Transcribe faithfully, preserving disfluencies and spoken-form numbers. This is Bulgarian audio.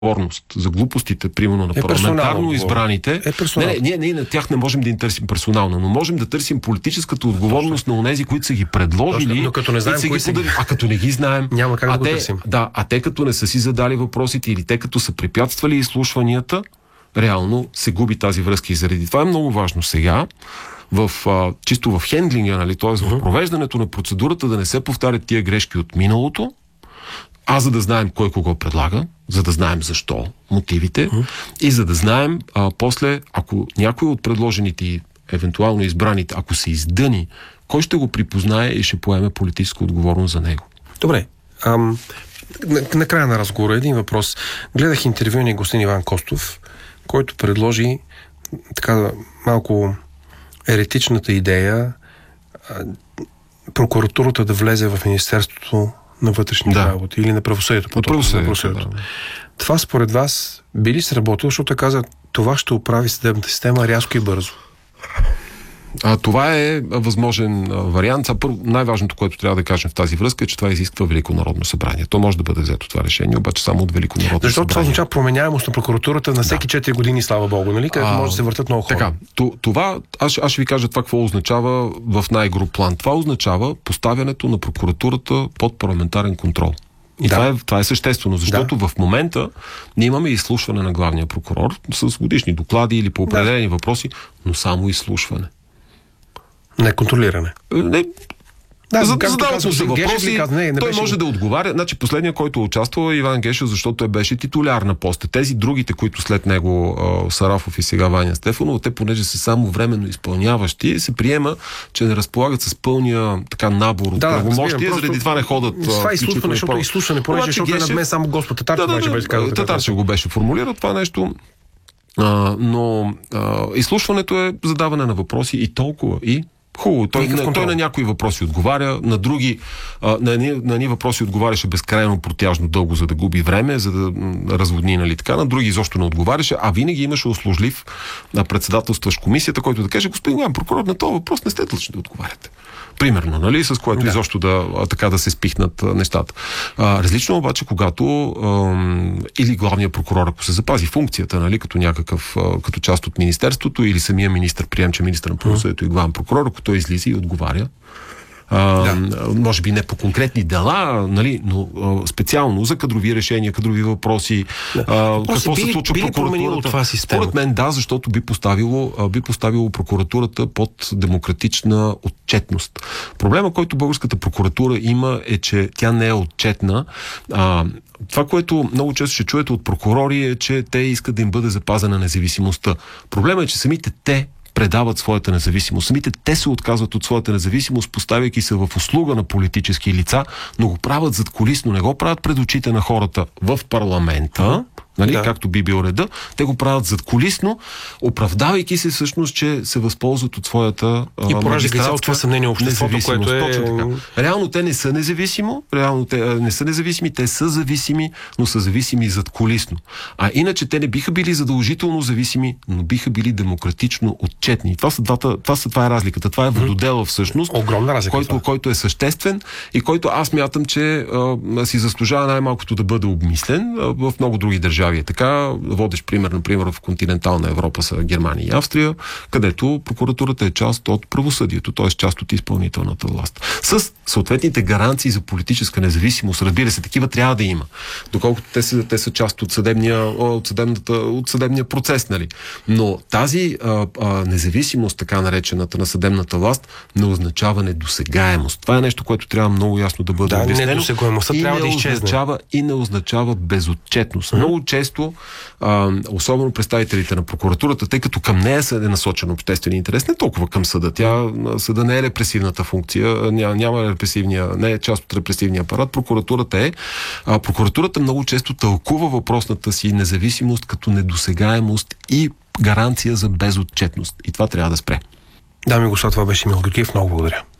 отговорност за глупостите, примерно на е парламентарно избраните. Е не, не, ние, ние на тях не можем да им търсим персонално, но можем да търсим политическата отговорност Точно. на онези, които са ги предложили. Точно. Но като не знаем кои са ги... А като не ги знаем, няма как а да го те, търсим. Да, а те като не са си задали въпросите или те като са препятствали изслушванията, реално се губи тази връзка. И заради това е много важно сега в, а, чисто в хендлинга, нали, т.е. uh-huh. в провеждането на процедурата да не се повтарят тия грешки от миналото, а за да знаем кой кого предлага, за да знаем защо, мотивите, uh-huh. и за да знаем а, после, ако някой от предложените и евентуално избраните, ако се издъни, кой ще го припознае и ще поеме политическа отговорност за него. Добре. Ам, на, на края на разговора един въпрос. Гледах интервю на господин Иван Костов, който предложи така малко еретичната идея а, прокуратурата да влезе в Министерството на вътрешните да. работи или на правосъдието. На правосъдието. Да. Това според вас би ли сработило, защото каза, това ще оправи съдебната система рязко и бързо? А, това е възможен а, вариант. А, първо, най-важното, което трябва да кажем в тази връзка е, че това изисква Велико народно събрание. То може да бъде взето това решение, обаче само от Велико народно Защото събрание. това означава променяемост на прокуратурата на всеки да. четири години, слава Богу, нали? Където може да се въртат много хора. Така, това, аз, аз ще ви кажа това какво означава в най-груб план. Това означава поставянето на прокуратурата под парламентарен контрол. И да. това, е, това е съществено, защото да. в момента ние имаме изслушване на главния прокурор с годишни доклади или по определени да. въпроси, но само изслушване. Неконтролиране. Не, да, за, задават се въпроси, каза, не, не той беше... може да отговаря. Значи последният, който е участвал е Иван Гешев, защото той беше титуляр на поста. Тези другите, които след него а, Сарафов и сега Ваня Стефанов, те понеже са само временно изпълняващи, се приема, че не разполагат с пълния така набор от да, правомощия, заради това не ходят. Това изслушване, защото изслушване, понеже защото Гешев... е над мен само Господ Татарчев да, да, беше да, без казва. Татарчев го беше формулирал това нещо. А, но а, изслушването е задаване на въпроси и толкова. И хубаво, той, на, той на някои въпроси отговаря, на други, а, на, едни, на едни въпроси отговаряше безкрайно протяжно дълго, за да губи време, за да м, разводни, нали така, на други изобщо не отговаряше, а винаги имаше услужлив а, председателстващ комисията, който да каже, господин главен прокурор, на този въпрос не сте длъжни да отговаряте. Примерно, нали, с което да. изобщо да, а, така да се спихнат а, нещата. А, различно обаче, когато а, или главният прокурор, ако се запази функцията, нали, като някакъв, а, като част от министерството, или самия министър, прием, че министър на правосъдието и главен прокурор, ако той излиза и отговаря, А, да. може би не по конкретни дела, нали, но а, специално за кадрови решения, кадрови въпроси, да. а, какво би, се случва би прокуратурата. Това Според мен да, защото би поставило, а, би поставило прокуратурата под демократична отчетност. Проблема, който българската прокуратура има, е, че тя не е отчетна. А, това, което много често ще чуете от прокурори, е, че те искат да им бъде запазена независимостта. Проблема е, че самите те предават своята независимост. Самите те се отказват от своята независимост, поставяйки се в услуга на политически лица, но го правят задкулисно, не го правят пред очите на хората в парламента, нали, да. както би бил реда, те го правят задкулисно, оправдавайки се всъщност, че се възползват от своята и пораждайки от това съмнение обществото, което е... Точно така. Реално те не са независимо, реално те не са независими, те са зависими, но са зависими задкулисно. А иначе те не биха били задължително зависими, но биха били демократично отчетни. Това са двата, това, са, това е разликата. Това е вододела всъщност, огромна разлика, който, който е съществен и който аз мятам, че а, си заслужава най-малкото да бъде обмислен а, в много други държави. Е така, водещ пример, например, в континентална Европа са Германия и Австрия, където прокуратурата е част от правосъдието, т.е. част от изпълнителната власт. С съответните гаранции за политическа независимост, разбира се, такива трябва да има. Доколкото те са, те са част от съдебния, от съдебната, от съдебния процес, нали. Но тази а, а, независимост, така наречената на съдебната власт, не означава недосегаемост. Това е нещо, което трябва много ясно да бъде да, обяснено. Недосегаемостта трябва да изчезне. Означава, и не означава безотчетност. Много често, а, особено представителите на прокуратурата, тъй като към нея е насочен обществен интерес, не толкова към съда. Тя, съда не е репресивната функция, няма, няма репресивния, не е част от репресивния апарат, прокуратурата е. А, прокуратурата много често тълкува въпросната си независимост като недосегаемост и гаранция за безотчетност. И това трябва да спре. Дами и господа, това беше Емил Георгиев. Много благодаря.